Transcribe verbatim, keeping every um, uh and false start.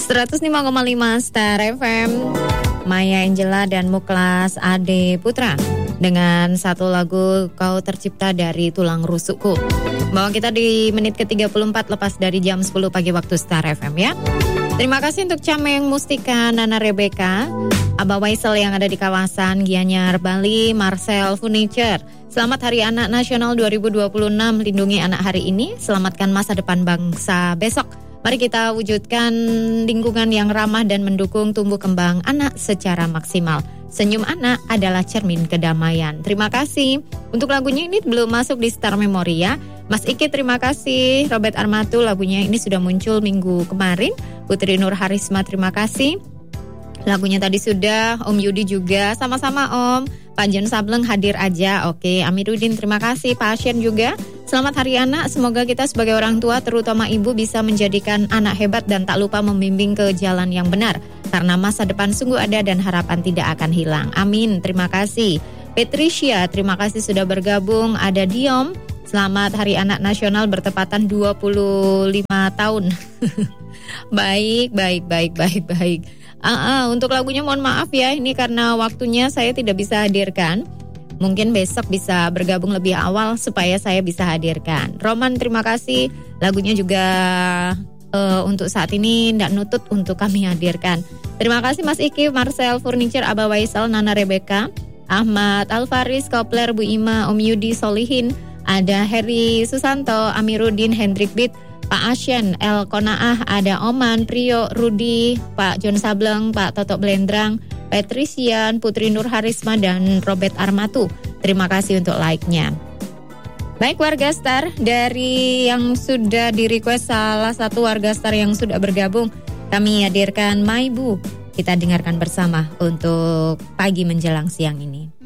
seratus lima koma lima Star F M. Maya Angela dan Muklas Ade Putra dengan satu lagu Kau Tercipta dari Tulang Rusukku. Bawa kita di menit ke tiga puluh empat lepas dari jam sepuluh pagi waktu Star F M ya. Terima kasih untuk Cameng Mustika, Nana Rebecca, Abah Waisel yang ada di kawasan Gianyar, Bali, Marcel Furniture. Selamat Hari Anak Nasional dua ribu dua puluh enam, lindungi anak hari ini, selamatkan masa depan bangsa besok. Mari kita wujudkan lingkungan yang ramah dan mendukung tumbuh kembang anak secara maksimal. Senyum anak adalah cermin kedamaian. Terima kasih. Untuk lagunya ini belum masuk di Star Memory ya. Mas Iki terima kasih. Robert Armatu lagunya ini sudah muncul minggu kemarin. Putri Nur Harisma terima kasih. Lagunya tadi sudah. Om Yudi juga sama-sama Om. Pak Jon Sableng hadir aja. Oke, Amiruddin terima kasih. Pak Asyen juga. Selamat Hari Anak. Semoga kita sebagai orang tua terutama ibu bisa menjadikan anak hebat dan tak lupa membimbing ke jalan yang benar. Karena masa depan sungguh ada dan harapan tidak akan hilang. Amin. Terima kasih. Patricia, terima kasih sudah bergabung. Ada Diom. Selamat Hari Anak Nasional bertepatan dua puluh lima tahun. Baik, baik, baik, baik, baik. Uh, uh, untuk lagunya mohon maaf ya, ini karena waktunya saya tidak bisa hadirkan. Mungkin besok bisa bergabung lebih awal supaya saya bisa hadirkan. Roman terima kasih, lagunya juga uh, untuk saat ini tidak nutut untuk kami hadirkan. Terima kasih Mas Iki, Marcel Furniture, Abah Waisal, Nana Rebecca, Ahmad Alfaris, Kopler, Bu Ima, Om Yudi, Solihin, ada Heri Susanto, Amiruddin, Hendrik Bit, Pak Asyen, El Konaah, ada Oman, Prio, Rudi, Pak Jon Sableng, Pak Toto Blendrang, Patrician, Putri Nur Harisma, dan Robert Armatu. Terima kasih untuk like-nya. Baik warga Star, dari yang sudah di-request salah satu warga Star yang sudah bergabung, kami hadirkan Maibu. Kita dengarkan bersama untuk pagi menjelang siang ini.